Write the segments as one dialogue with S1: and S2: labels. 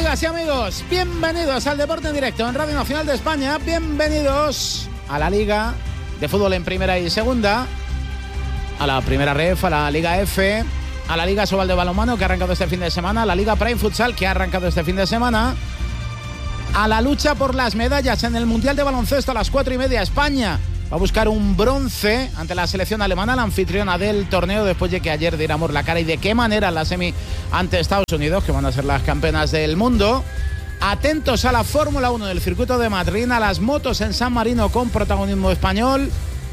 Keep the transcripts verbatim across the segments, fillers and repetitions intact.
S1: Amigas y amigos, bienvenidos al Deporte en Directo en Radio Nacional de España. Bienvenidos a la Liga de Fútbol en Primera y Segunda, a la Primera Ref, a la Liga F, a la Liga Sobal de Balonmano que ha arrancado este fin de semana, a la Liga Prime Futsal que ha arrancado este fin de semana, a la lucha por las medallas en el Mundial de Baloncesto a las cuatro y media. España va a buscar un bronce ante la selección alemana, la anfitriona del torneo, después de que ayer diéramos la cara y de qué manera en la semi ante Estados Unidos, que van a ser las campeonas del mundo. Atentos a la Fórmula uno del circuito de Madrid, a las motos en San Marino con protagonismo español.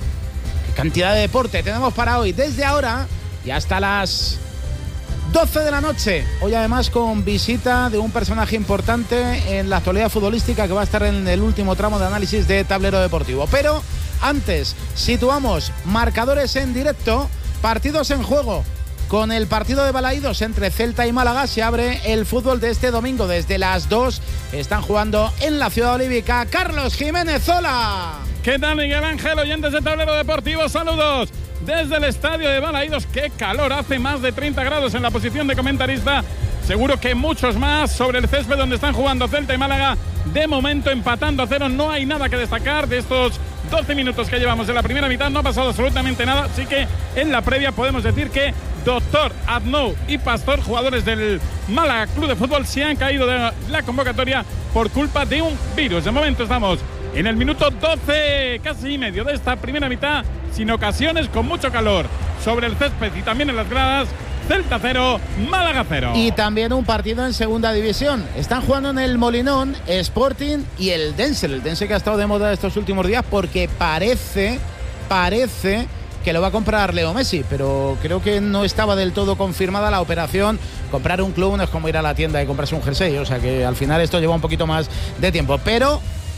S1: Qué cantidad de deporte tenemos para hoy, desde ahora y hasta las doce de la noche. Hoy además con visita de un personaje importante en la actualidad futbolística que va a estar en el último tramo de análisis de Tablero Deportivo. Pero antes, situamos marcadores en directo, partidos en juego. Con el partido de Balaídos entre Celta y Málaga se abre el fútbol de este domingo. Desde las dos están jugando en la ciudad olívica. Carlos Jiménez, hola.
S2: ¿Qué tal, Miguel Ángel? Oyentes de Tablero Deportivo, saludos desde el estadio de Balaídos. Qué calor, hace más de treinta grados en la posición de comentarista. Seguro que muchos más sobre el césped donde están jugando Celta y Málaga. De momento empatando a cero, no hay nada que destacar de estos doce minutos que llevamos en la primera mitad. No ha pasado absolutamente nada, así que en la previa podemos decir que Doctor, Aznou y Pastor, jugadores del Málaga Club de Fútbol, se han caído de la convocatoria por culpa de un virus. De momento estamos en el minuto doce, casi y medio de esta primera mitad, sin ocasiones, con mucho calor sobre el césped y también en las gradas. Celta cero, Málaga cero.
S1: Y también un partido en segunda división. Están jugando en el Molinón, Sporting y el Dense. El Dense que ha estado de moda estos últimos días porque parece, parece que lo va a comprar Leo Messi, pero creo que no estaba del todo confirmada la operación. Comprar un club no es como ir a la tienda y comprarse un jersey, o sea que al final esto lleva un poquito más de tiempo, pero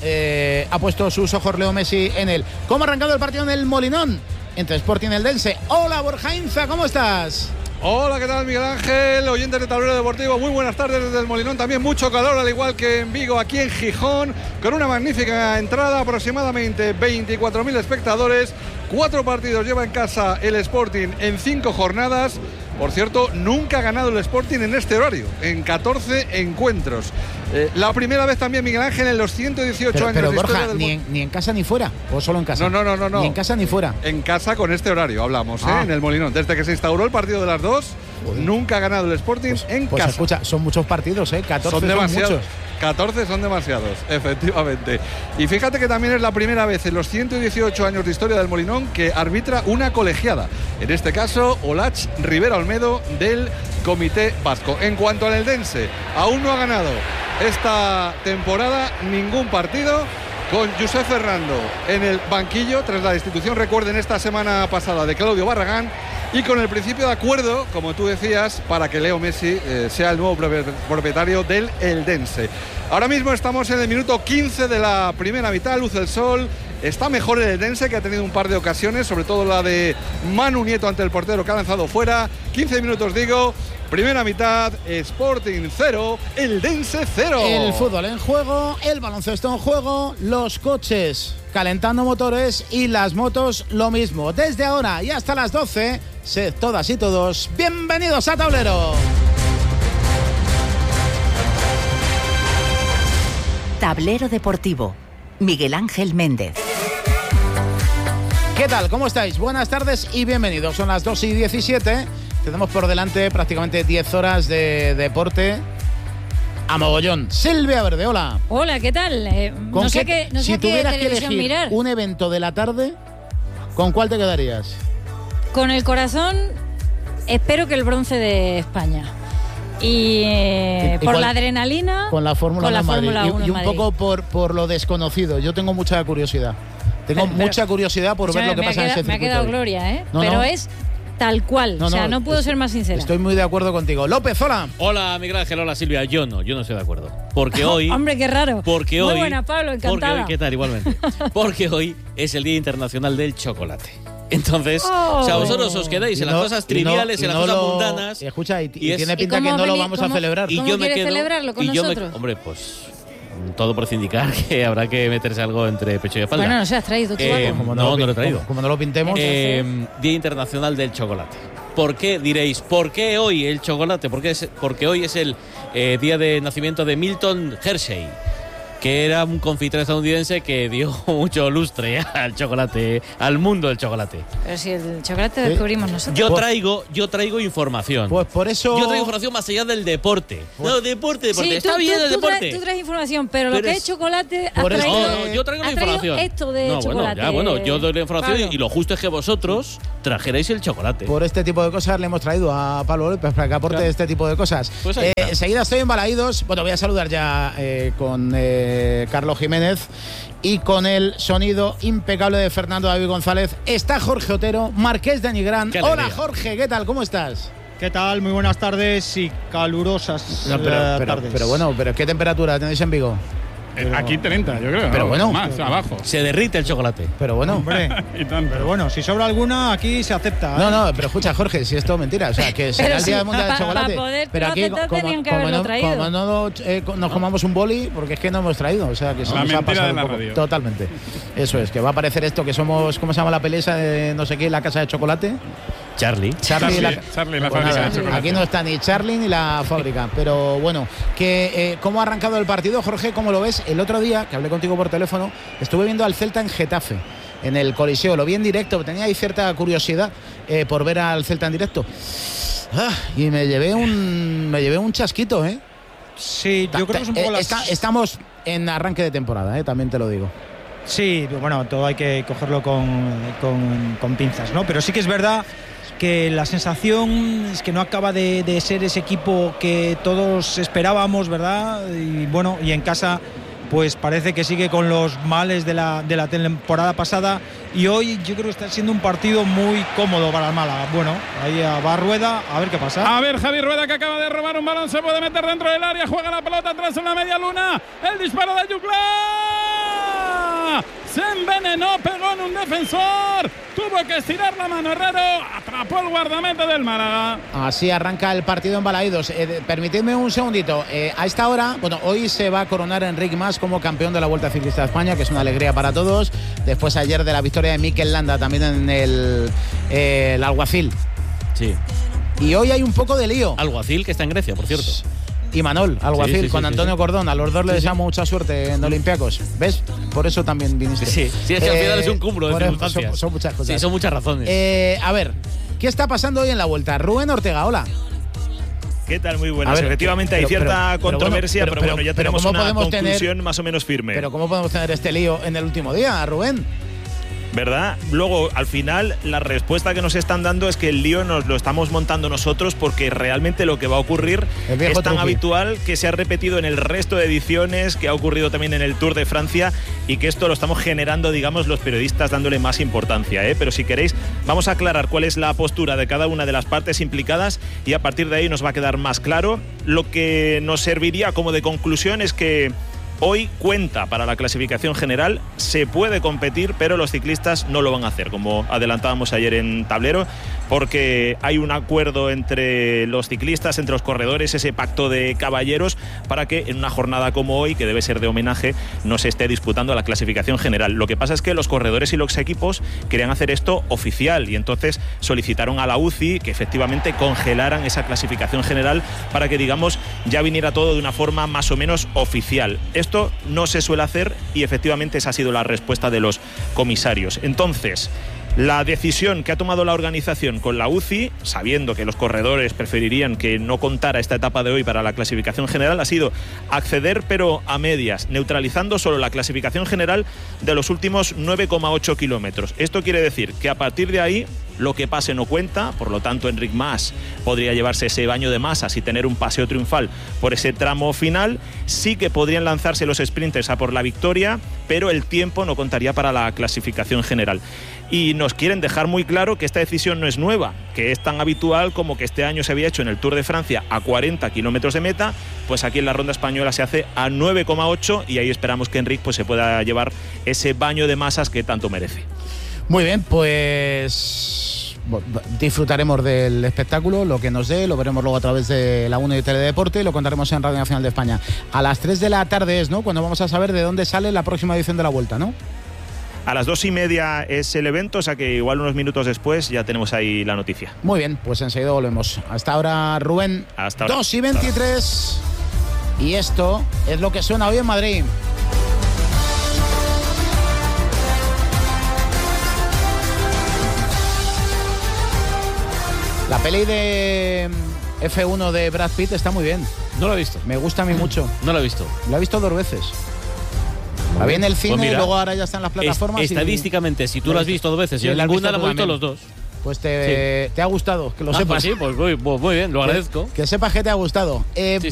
S1: eh, ha puesto sus ojos Leo Messi en él. ¿Cómo ha arrancado el partido en el Molinón entre Sporting y el Dense? Hola, Borja Inza, ¿cómo estás?
S3: Hola, ¿qué tal, Miguel Ángel? Oyentes de Tablero Deportivo, muy buenas tardes desde el Molinón. También mucho calor, al igual que en Vigo, aquí en Gijón, con una magnífica entrada, aproximadamente veinticuatro mil espectadores. Cuatro partidos lleva en casa el Sporting en cinco jornadas. Por cierto, nunca ha ganado el Sporting en este horario, en catorce encuentros. Eh, la primera vez también, Miguel Ángel, en los ciento dieciocho
S1: pero,
S3: años
S1: pero,
S3: de
S1: Borja,
S3: historia del...
S1: ni en, ni en casa ni fuera, o solo en casa.
S3: No, no, no, no, no.
S1: Ni en casa ni fuera.
S3: En casa con este horario hablamos, ah. ¿eh? En el Molinón. Desde que se instauró el partido de las dos, Joder. nunca ha ganado el Sporting
S1: pues,
S3: en
S1: pues
S3: casa.
S1: Escucha, son muchos partidos, ¿eh? catorce
S3: son,
S1: son
S3: demasiados.
S1: muchos.
S3: catorce son demasiados, efectivamente. Y fíjate que también es la primera vez en los ciento dieciocho años de historia del Molinón que arbitra una colegiada. En este caso, Olach Rivera Olmedo del Comité Vasco. En cuanto al Eldense, aún no ha ganado esta temporada ningún partido, con Josep Ferrando en el banquillo tras la destitución, recuerden, esta semana pasada de Claudio Barragán, y con el principio de acuerdo, como tú decías, para que Leo Messi eh, sea el nuevo propietario del Eldense. Ahora mismo estamos en el minuto quince de la primera mitad, luce el sol. Está mejor el Eldense, que ha tenido un par de ocasiones, sobre todo la de Manu Nieto ante el portero, que ha lanzado fuera. quince minutos, digo. Primera mitad, Sporting cero, Eldense cero.
S1: El fútbol en juego, el baloncesto en juego, los coches calentando motores y las motos lo mismo. Desde ahora y hasta las doce, sed todas y todos bienvenidos a Tablero.
S4: Tablero Deportivo, Miguel Ángel Méndez.
S1: ¿Qué tal? ¿Cómo estáis? Buenas tardes y bienvenidos. Son las dos y diecisiete. Tenemos por delante prácticamente diez horas de deporte a mogollón. Silvia Verde, hola.
S5: Hola, ¿qué tal? Eh, no sé qué, no
S1: si
S5: sé
S1: tuvieras
S5: qué
S1: que elegir
S5: mirar.
S1: un evento de la tarde, ¿con cuál te quedarías?
S5: Con el corazón, espero que el bronce de España. Y, eh,
S1: ¿Y, y
S5: por
S1: cuál?
S5: la adrenalina,
S1: con la Fórmula uno en Madrid.
S5: uno
S1: Y, y un
S5: Madrid.
S1: poco por, por lo desconocido. Yo tengo mucha curiosidad. Tengo
S5: Pero, pero,
S1: mucha curiosidad por ver lo que pasa
S5: quedado,
S1: en ese
S5: me
S1: circuito.
S5: ha quedado
S1: hoy.
S5: gloria, ¿eh?
S1: No,
S5: pero
S1: no.
S5: es tal cual.
S1: No,
S5: o sea,
S1: no,
S5: no puedo
S1: es,
S5: ser más sincera.
S1: Estoy muy de acuerdo contigo. López, hola.
S6: Hola, Miguel Ángel, hola, Silvia. Yo no, yo no estoy de acuerdo. Porque hoy...
S5: Hombre, qué raro.
S6: Porque
S5: muy
S6: hoy,
S5: buena, Pablo, encantada.
S6: Porque hoy, ¿qué tal? Igualmente. Porque hoy es el Día Internacional del Chocolate. Entonces,
S5: oh.
S6: o sea, vosotros os quedáis en
S1: no,
S6: las cosas triviales,
S1: no,
S6: en las
S1: no
S6: cosas
S1: lo,
S6: mundanas.
S1: Escucha, y, y,
S6: y es,
S1: tiene pinta
S5: ¿y
S1: que no
S5: veni-
S1: lo vamos
S5: cómo,
S1: a celebrar.
S6: y
S5: ¿Cómo
S6: yo me
S5: quieres
S6: quedo,
S5: celebrarlo con
S6: y yo
S5: nosotros?
S6: Me, hombre, pues todo por indicar que habrá que meterse algo entre pecho y espalda.
S5: Bueno, no se has traído tú
S6: Eh,
S5: algo.
S1: Como
S6: no,
S1: lo,
S6: no lo he traído.
S1: Como, como no lo pintemos.
S6: Eh, Día Internacional del Chocolate. ¿Por qué, diréis, por qué hoy el chocolate? ¿Por qué es, porque hoy es el eh, día de nacimiento de Milton Hershey, que era un confitrón estadounidense que dio mucho lustre al chocolate, al mundo del chocolate.
S5: Pero si el chocolate lo descubrimos nosotros.
S6: Yo traigo, yo traigo información.
S1: Pues por eso...
S6: Yo traigo información más allá del deporte.
S1: Pues...
S6: No, deporte, deporte.
S5: Sí,
S6: Está
S5: tú,
S6: bien
S5: tú,
S6: el
S5: tú
S6: deporte.
S5: Traes, tú traes información, pero,
S6: pero
S5: lo que
S6: es...
S5: es chocolate has
S1: por eso...
S5: traído,
S6: no, no, yo traigo la
S5: has traído
S6: información.
S5: esto de
S6: no,
S5: chocolate.
S6: Bueno, ya, bueno, yo doy la información
S5: Pablo.
S6: y lo justo es que vosotros trajerais el chocolate.
S1: Por este tipo de cosas le hemos traído a Pablo López para que aporte claro. este tipo de cosas.
S6: Pues ahí
S1: eh,
S6: está.
S1: Enseguida estoy en Balaídos. Bueno, voy a saludar ya eh, con eh, Carlos Jiménez y con el sonido impecable de Fernando David González. Está Jorge Otero, Marqués de Nigrán. Hola Jorge, ¿qué tal? ¿Cómo estás?
S7: ¿Qué tal? Muy buenas tardes y calurosas
S1: no, pero,
S7: eh,
S1: pero,
S7: tardes.
S1: Pero bueno, pero ¿qué temperatura tenéis en Vigo?
S2: Pero, Aquí treinta, yo creo.
S1: Pero
S2: no,
S1: bueno.
S2: Más, abajo.
S6: Se derrite el chocolate.
S1: Pero bueno.
S7: Hombre.
S2: y tanto.
S7: Pero bueno, si sobra alguna, aquí se acepta. ¿eh?
S1: No, no, pero escucha, Jorge, si esto es mentira. O sea, que será el Día
S5: sí,
S1: Mundial del Chocolate.
S5: Poder
S1: pero aquí,
S5: aceptar,
S1: como,
S5: tenían que
S1: como, no,
S5: traído.
S1: como no eh, nos comamos un boli, porque es que no hemos traído. O sea, que se
S2: la
S1: nos ha pasado
S2: de
S1: un
S2: la
S1: poco.
S2: radio.
S1: Totalmente. Eso es, que va a aparecer esto que somos, ¿cómo se llama la pelea de no sé qué, la casa de chocolate?
S6: Charlie.
S1: Charlie,
S2: Charlie,
S1: la,
S2: Charlie, la
S1: pues
S2: fábrica
S1: nada,
S2: de chocolate.
S1: Aquí no está ni Charlie ni la fábrica. Pero bueno, que eh, ¿cómo ha arrancado el partido, Jorge? ¿Cómo lo ves? El otro día, que hablé contigo por teléfono, estuve viendo al Celta en Getafe, en el Coliseo. Lo vi en directo, tenía ahí cierta curiosidad eh, por ver al Celta en directo. Ah, y me llevé un me llevé un chasquito, ¿eh?
S7: Sí, yo creo que es un poco
S1: eh,
S7: las...
S1: está, Estamos en arranque de temporada, ¿eh? También te lo digo.
S7: Sí, bueno, todo hay que cogerlo con, con, con pinzas, ¿no? Pero sí que es verdad que la sensación es que no acaba de, de ser ese equipo que todos esperábamos, ¿verdad? Y bueno, y en casa pues parece que sigue con los males de la, de la temporada pasada y hoy yo creo que está siendo un partido muy cómodo para el Málaga. Bueno, ahí va Rueda, a ver qué pasa.
S2: A ver, Javi Rueda, que acaba de robar un balón, se puede meter dentro del área, juega la pelota atrás en la media luna, el disparo de Yuclá, se envenenó, pegó en un defensor, tuvo que estirar la mano Herrero, atrapó el guardameta del Málaga.
S1: Así arranca el partido en Balaídos. Eh, permitidme un segundito, eh, a esta hora, bueno, hoy se va a coronar Enric Mas como campeón de la Vuelta Ciclista de España, que es una alegría para todos, después ayer de la victoria de Mikel Landa también en el, eh, el Alguacil.
S6: Sí.
S1: Y hoy hay un poco de lío.
S6: Alguacil, que está en Grecia, por cierto.
S1: Y Manol, Alguacil,
S6: sí, sí,
S1: con
S6: sí,
S1: Antonio
S6: sí.
S1: Cordón. A los dos les
S6: sí,
S1: deseamos
S6: sí.
S1: mucha suerte en Olympiacos. ¿Ves? Por eso también viniste.
S6: Sí, sí, es que al final es un cúmulo de
S1: por eso,
S6: circunstancias.
S1: Son, son muchas cosas.
S6: Sí, son muchas razones.
S1: Eh, a ver, ¿qué está pasando hoy en la Vuelta? Rubén Ortega, hola.
S8: ¿Qué tal? Muy buenas.
S1: A ver,
S8: Efectivamente
S1: pero-
S8: hay cierta
S1: pero- pero
S8: controversia,
S1: bueno,
S8: pero,
S1: pero-
S8: bueno, ya
S1: pero
S8: tenemos
S1: ¿cómo
S8: una
S1: podemos
S8: conclusión
S1: tener-
S8: más o menos firme.
S1: Pero ¿cómo podemos tener este lío en el último día, Rubén?
S8: ¿Verdad? Luego, al final, la respuesta que nos están dando es que el lío nos lo estamos montando nosotros porque realmente lo que va a ocurrir
S1: El viejo
S8: es tan
S1: truqui.
S8: habitual que se ha repetido en el resto de ediciones, que ha ocurrido también en el Tour de Francia y que esto lo estamos generando, digamos, los periodistas dándole más importancia, ¿eh? Pero si queréis, vamos a aclarar cuál es la postura de cada una de las partes implicadas y a partir de ahí nos va a quedar más claro. Lo que nos serviría como de conclusión es que hoy cuenta para la clasificación general, se puede competir, pero los ciclistas no lo van a hacer, como adelantábamos ayer en Tablero, porque hay un acuerdo entre los ciclistas, entre los corredores, ese pacto de caballeros, para que en una jornada como hoy, que debe ser de homenaje, no se esté disputando la clasificación general. Lo que pasa es que los corredores y los equipos querían hacer esto oficial y entonces solicitaron a la U C I que efectivamente congelaran esa clasificación general para que, digamos, ya viniera todo de una forma más o menos oficial. Esto no se suele hacer y efectivamente esa ha sido la respuesta de los comisarios. Entonces, la decisión que ha tomado la organización con la U C I, sabiendo que los corredores preferirían que no contara esta etapa de hoy para la clasificación general, ha sido acceder pero a medias, neutralizando solo la clasificación general de los últimos nueve coma ocho kilómetros. Esto quiere decir que a partir de ahí lo que pase no cuenta, por lo tanto Enric Mas podría llevarse ese baño de masas y tener un paseo triunfal por ese tramo final. Sí que podrían lanzarse los sprinters a por la victoria, pero el tiempo no contaría para la clasificación general. Y nos quieren dejar muy claro que esta decisión no es nueva, que es tan habitual como que este año se había hecho en el Tour de Francia a cuarenta kilómetros de meta, pues aquí en la ronda española se hace a nueve coma ocho y ahí esperamos que Enric pues, se pueda llevar ese baño de masas que tanto merece.
S1: Muy bien, pues disfrutaremos del espectáculo, lo que nos dé, lo veremos luego a través de la uno y Teledeporte y lo contaremos en Radio Nacional de España. A las tres de la tarde es, ¿no?, cuando vamos a saber de dónde sale la próxima edición de la Vuelta, ¿no?
S8: A las dos y media es el evento, o sea que igual unos minutos después ya tenemos ahí la noticia.
S1: Muy bien, pues enseguida volvemos. Hasta ahora, Rubén.
S8: Hasta ahora.
S1: dos y veintitrés. Y esto es lo que suena hoy en Madrid. La peli de F uno de Brad Pitt está muy bien.
S6: No lo he visto.
S1: Me gusta a mí mucho.
S6: No lo he visto.
S1: Lo he visto dos veces. La vi en el cine
S6: Pues
S1: y luego ahora ya está en las plataformas.
S6: Es, estadísticamente, y, si tú lo has visto dos veces y en ninguna la hemos visto los dos.
S1: Pues te, sí. te ha gustado, que lo
S6: ah,
S1: sepas.
S6: Pues sí, pues muy, muy bien, lo agradezco.
S1: Que, que sepas que te ha gustado. Eh,
S6: sí,